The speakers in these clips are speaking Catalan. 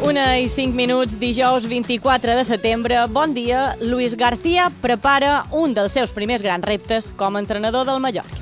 1:05, dijous 24 de setembre. Bon dia. Luis García prepara un dels seus primers grans reptes com a entrenador del Mallorca.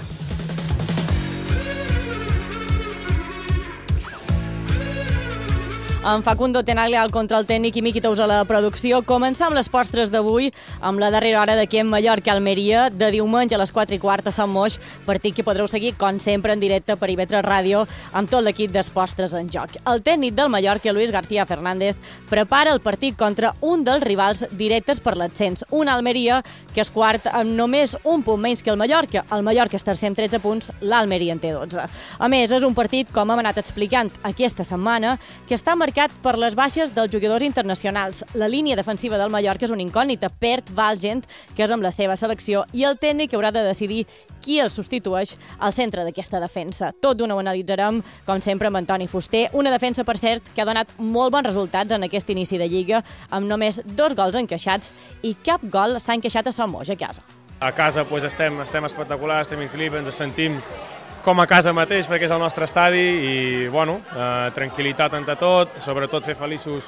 En Facundo Tenaglia al control tècnic i Miqui Tous a la producció. Començar amb les postres d'avui, amb la darrera hora d'aquí en Mallorca-Almeria, de diumenge a les 4:15 a Sant Moix, partit que podreu seguir, com sempre, en directe per IB3 Ràdio, amb tot l'equip d'Espostres en joc. El tècnic del Mallorca, Luis García Fernández, prepara el partit contra un dels rivals directes per l'ascens, un Almeria que és quart amb només un punt menys que el Mallorca. El Mallorca és tercer amb 13 punts, l'Almeria en té 12. A més, és un partit, com hem anat explicant aquesta setmana, que està marcat per les baixes dels jugadors internacionals. La línia defensiva del Mallorca és una incògnita. Perd Valgent, que és amb la seva selecció, i el tècnic haurà de decidir qui el substitueix al centre d'aquesta defensa. Tot d'una ho analitzarem, com sempre, amb Antoni Fuster. Una defensa, per cert, que ha donat molt bons resultats en aquest inici de Lliga, amb només 2 gols encaixats i cap gol s'ha encaixat a Sant Moix, a casa. A casa estem espectaculars, estem increïbles, ens sentim com a casa mateix, perquè és el nostre estadi i, tranquil·litat ante tot, sobretot fer feliços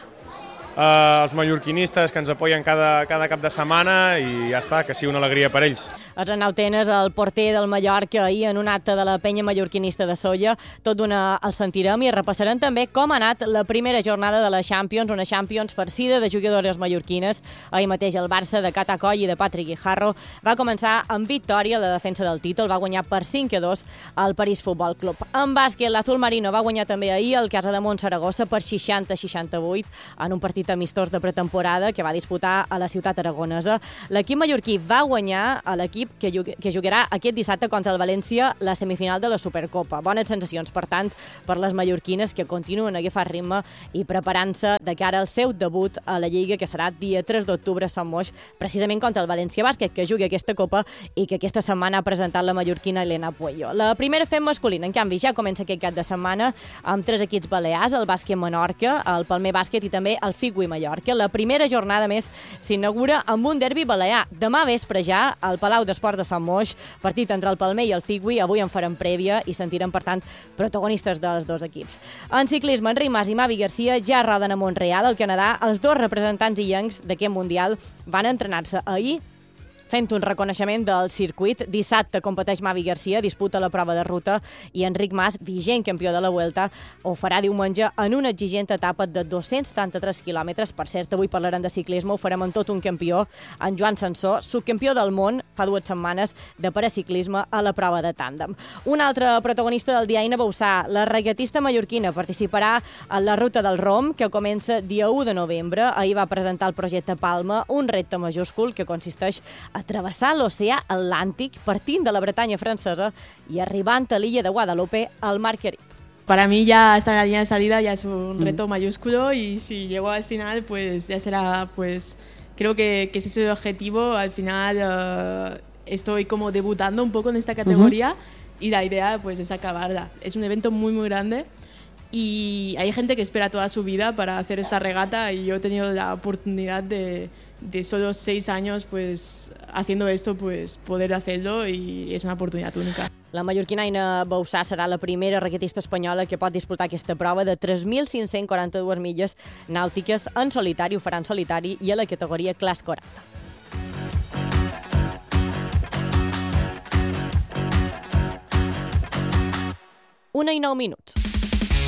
els mallorquinistes que ens apoyen cada cap de setmana i ja està, que sigui una alegria per ells. El Renau Tenes, el porter del Mallorca, ahir en un acte de la penya mallorquinista de Sóller, tot d'una el sentirem i repassarem també com ha anat la primera jornada de la Champions, una Champions farcida de jugadores mallorquines. Ahir mateix el Barça de Cata Coll i de Patrick Guijarro va començar amb victòria a la defensa del títol, va guanyar per 5-2 al París Futbol Club. En bàsquet, l'Azul Marino va guanyar també ahir el Casademont Saragossa per 60-68 en un partit amistós de pretemporada que va disputar a la ciutat aragonesa. L'equip mallorquí va guanyar a l'equip que jugarà aquest dissabte contra el València la semifinal de la Supercopa. Bones sensacions, per tant, per les mallorquines que continuen a agafar ritme i preparant-se de cara al seu debut a la Lliga, que serà dia 3 d'octubre a Sant Moix, precisament contra el València Bàsquet, que juga aquesta Copa i que aquesta setmana ha presentat la mallorquina Elena Puello. La primera fem masculina, en canvi, ja comença aquest cap de setmana amb 3 equips balears, el Bàsquet Menorca, el Palmer Bàsquet i també el Figui Mallorca. La primera jornada més s'inaugura amb un derbi balear. Demà vespre ja al Palau d'Esports de Sant Moix, partit entre el Palmer i el Figui. Avui en farem prèvia i sentirem, per tant, protagonistes dels dos equips. En ciclisme, Enric Mas i Mavi Garcia ja roden a Montreal, al Canadà. Els dos representants illencs d'aquest Mundial van entrenar-se ahir fent un reconeixement del circuit. Dissabte competeix Mavi Garcia, disputa la prova de ruta, i Enric Mas, vigent campió de la Vuelta, ho farà diumenge en una exigent etapa de 273 quilòmetres. Per cert, avui parlarem de ciclisme, ho farem amb tot un campió, en Joan Sansó, subcampió del món fa 2 setmanes de paraciclisme a la prova de tàndem. Un altre protagonista del dia, Aina Bauçà, la regatista mallorquina, participarà en la Ruta del Rom, que comença dia 1 de novembre. Ahir va presentar el projecte Palma, un repte majúscul que consisteix a travessar l'oceà Atlàntic partint de la Bretanya francesa y arribant a l'illa de Guadalupe al Mar Carib. Para mí ya estar en la línea de salida ya es un reto mayúsculo y si llego al final pues ya será, pues creo que ese es el objetivo. Al final estoy como debutando un poco en esta categoría y la idea pues es acabarla. Es un evento muy muy grande y hay gente que espera toda su vida para hacer esta regata y yo he tenido la oportunidad de solo 6 años pues haciendo esto, pues poder hacerlo y es una oportunidad única. La mallorquina Aina Bauçà serà la primera regatista espanyola que pot disputar aquesta prova de 3.542 milles nàutiques en solitari, ho farà en solitari i a la categoria Class 40. 1:09.